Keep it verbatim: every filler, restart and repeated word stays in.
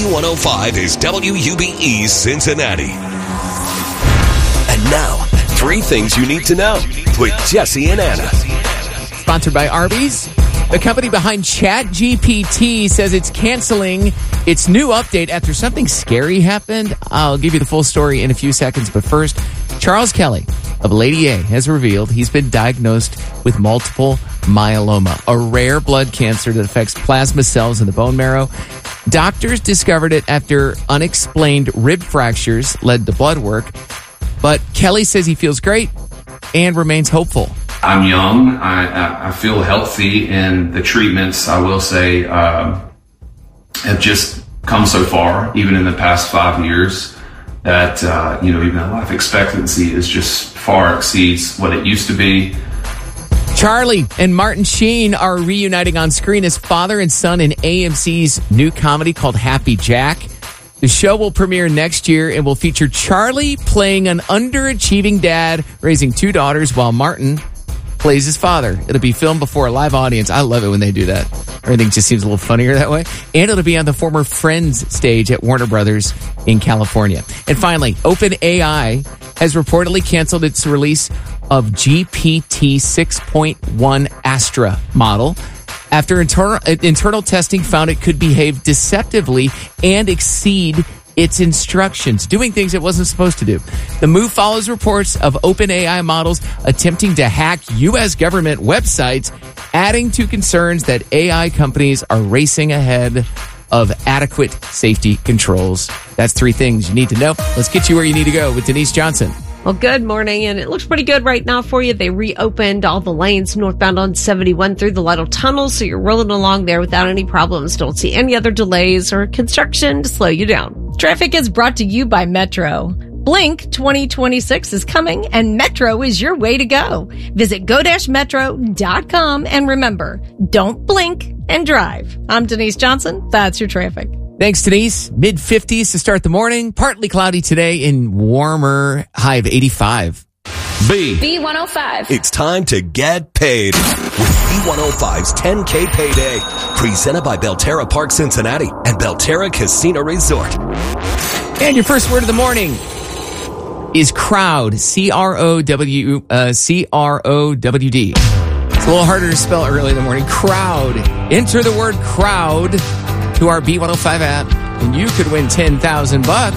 one oh five is W U B E Cincinnati. And now, three things you need to know with Jesse and Anna. Sponsored by Arby's. The company behind ChatGPT says it's canceling its new update after something scary happened. I'll give you the full story in a few seconds, but first, Charles Kelly of Lady A has revealed he's been diagnosed with multiple myeloma, a rare blood cancer that affects plasma cells in the bone marrow. Doctors discovered it after unexplained rib fractures led to blood work, but Kelly says he feels great and remains hopeful. I'm young. I, I feel healthy, and the treatments, I will say, uh, have just come so far, even in the past five years, that, uh, you know, even the life expectancy is just far exceeds what it used to be. Charlie and Martin Sheen are reuniting on screen as father and son in A M C's new comedy called Happy Jack. The show will premiere next year and will feature Charlie playing an underachieving dad raising two daughters while Martin plays his father. It'll be filmed before a live audience. I love it when they do that. Everything just seems a little funnier that way. And it'll be on the former Friends stage at Warner Brothers in California. And finally, OpenAI has reportedly canceled its release of G P T six point one Astra model after internal, internal testing found it could behave deceptively and exceed its instructions, doing things it wasn't supposed to do. The move follows reports of OpenAI models attempting to hack U S government websites, adding to concerns that A I companies are racing ahead of adequate safety controls. That's three things you need to know. Let's get you where you need to go with Denise Johnson. Well, good morning, and it looks pretty good right now for you. They reopened all the lanes northbound on seventy-one through the Lytle Tunnel, so you're rolling along there without any problems. Don't see any other delays or construction to slow you down. Traffic is brought to you by Metro. Blink twenty twenty-six is coming, and Metro is your way to go. Visit go dash metro dot com, and remember, don't blink and drive. I'm Denise Johnson. That's your traffic. Thanks, Denise. mid fifties to start the morning. Partly cloudy today and warmer, high of eighty-five. B. B one oh five. It's time to get paid with B one oh five's ten K Payday. Presented by Belterra Park Cincinnati and Belterra Casino Resort. And your first word of the morning is crowd. C R O W, uh, C R O W D. It's a little harder to spell early in the morning. Crowd. Enter the word crowd to our B one oh five app, and you could win ten thousand bucks.